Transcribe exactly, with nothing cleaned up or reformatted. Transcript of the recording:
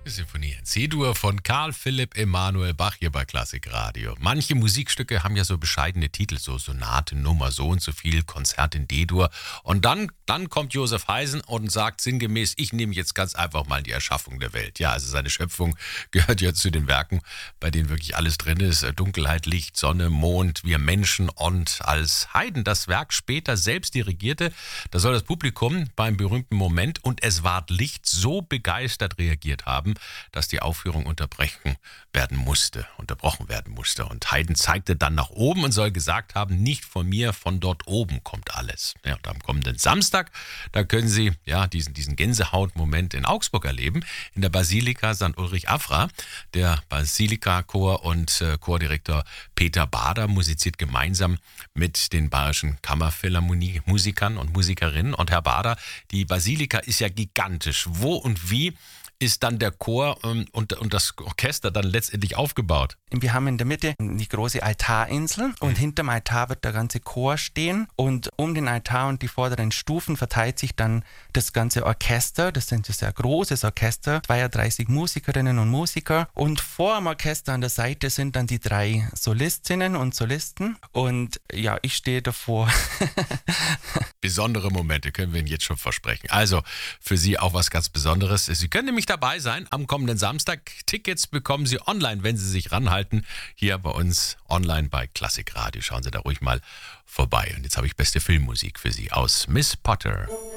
Sinfonie in C-Dur von Karl Philipp Emanuel Bach hier bei Klassikradio. Manche Musikstücke haben ja so bescheidene Titel, so Sonate, Nummer, so und so viel, Konzert in D-Dur. Und dann, dann kommt Josef Haydn und sagt sinngemäß, ich nehme jetzt ganz einfach mal die Erschaffung der Welt. Ja, also seine Schöpfung gehört ja zu den Werken, bei denen wirklich alles drin ist. Dunkelheit, Licht, Sonne, Mond, wir Menschen. Und als Haydn das Werk später selbst dirigierte, da soll das Publikum beim berühmten Moment und es ward Licht so begeistert reagiert haben, dass die Aufführung unterbrechen werden musste, unterbrochen werden musste. Und Haydn zeigte dann nach oben und soll gesagt haben, nicht von mir, von dort oben kommt alles. Ja, und am kommenden Samstag, da können Sie ja diesen, diesen Gänsehautmoment in Augsburg erleben, in der Basilika Sankt Ulrich Afra. Der Basilika-Chor und äh, Chordirektor Peter Bader musiziert gemeinsam mit den Bayerischen Kammerphilharmonie-Musikern und Musikerinnen. Und Herr Bader, die Basilika ist ja gigantisch. Wo und wie ist dann der Chor ähm, und, und das Orchester dann letztendlich aufgebaut? Wir haben in der Mitte die große Altarinsel und mhm. hinterm Altar wird der ganze Chor stehen und um den Altar und die vorderen Stufen verteilt sich dann das ganze Orchester. Das sind ein sehr großes Orchester, zweiunddreißig Musikerinnen und Musiker und vor dem Orchester an der Seite sind dann die drei Solistinnen und Solisten und ja, ich stehe davor. Besondere Momente können wir Ihnen jetzt schon versprechen. Also für Sie auch was ganz Besonderes. Sie können nämlich dabei sein am kommenden Samstag. Tickets bekommen Sie online, wenn Sie sich ranhalten. Hier bei uns online bei Klassikradio. Schauen Sie da ruhig mal vorbei. Und jetzt habe ich beste Filmmusik für Sie aus Miss Potter.